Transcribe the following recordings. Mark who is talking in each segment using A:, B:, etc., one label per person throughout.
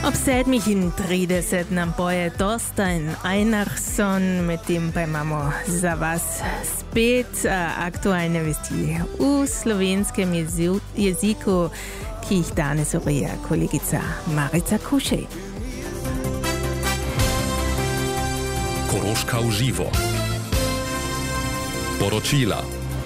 A: Ob 7:30 nam poje Torstein Einarson, medtem pa imamo za vas spet aktualne vesti v slovenskem jeziku, ki jih danes ureja kolegica Marica Kušej.
B: Koroška v živo. Poročila.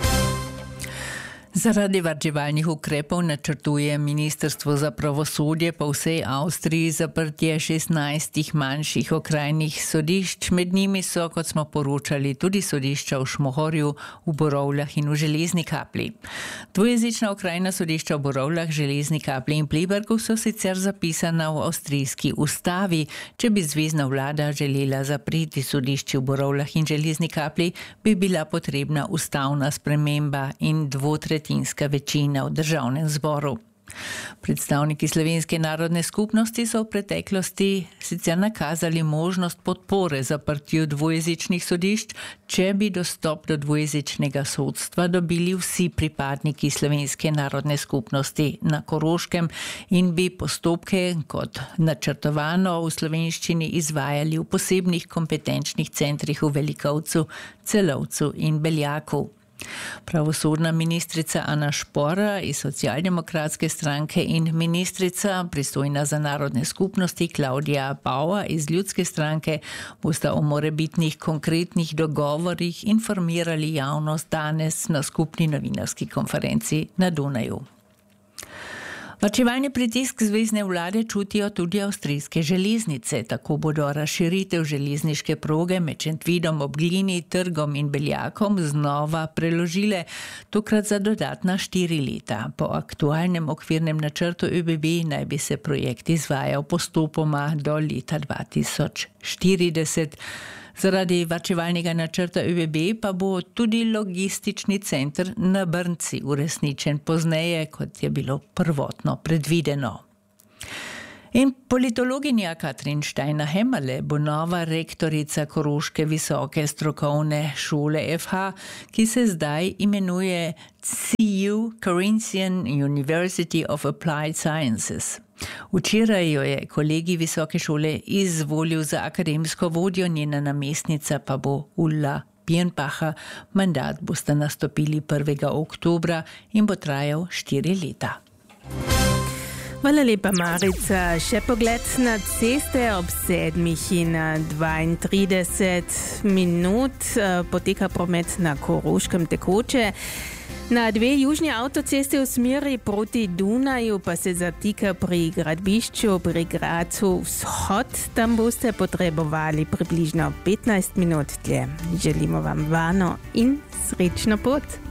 C: Zaradi varčevalnih ukrepov načrtuje Ministrstvo za pravosodje po vsej Avstriji zaprtje 16 manjših okrajnih sodišč. Med njimi so, kot smo poročali, tudi sodišča v Šmohorju, v Borovljah in v Železni Kapli. Dvojezična okrajna sodišča v Borovljah, Železni Kapli in Plibergu so sicer zapisana v avstrijski ustavi. Če bi zvezna vlada želela zapreti sodišči v Borovljah in Železni Kapli, bi bila potrebna ustavna sprememba in dvotretjinska večina v državnem zboru. Predstavniki Slovenske narodne skupnosti so v preteklosti sicer nakazali možnost podpore zaprtju dvojezičnih sodišč, če bi dostop do dvojezičnega sodstva dobili vsi pripadniki Slovenske narodne skupnosti na Koroškem in bi postopke, kot načrtovano v slovenščini, izvajali v posebnih kompetenčnih centrih v Velikovcu, Celovcu in Beljaku. Pravosodna ministrica Ana Špora iz Socialdemokratske stranke in ministrica pristojna za narodne skupnosti Klaudija Bauer iz Ljudske stranke bosta o morebitnih konkretnih dogovorih informirali javnost danes na skupni novinarski konferenci na Dunaju. Varčevalni pritisk zvezne vlade čutijo tudi avstrijske železnice. Tako bodo razširitev železniške proge med Šentvidom ob Glini, Trgom in Beljakom znova preložile, tokrat za dodatna 4 leta. Po aktualnem okvirnem načrtu ÖBB naj bi se projekt izvajal postopoma do leta 2040. Zaradi varčevalnega načrta ÖBB pa bo tudi logistični center na Brnci uresničen pozneje, kot je bilo prvotno predvideno. In politologinja Katrin Steiner-Hämmerle bo nova rektorica Koroške visoke strokovne šole FH, ki se zdaj imenuje CU, Carinthian University of Applied Sciences. Včeraj jo je kolegij visoke šole izvolil za akademsko vodjo, njena namestnica pa bo Ulla Birnbacher. Mandat bosta nastopili 1. oktobra in bo trajal 4 leta.
A: Hvala lepa, Marica. Še pogled na ceste ob 7:32 poteka promet na Koroškem tekoče. Na 2 južni avtocesti v smeri proti Dunaju pa se zatika pri gradbišču pri Gracu vzhod. Tam boste potrebovali približno 15 minut dlje. Želimo vam varno in srečno pot.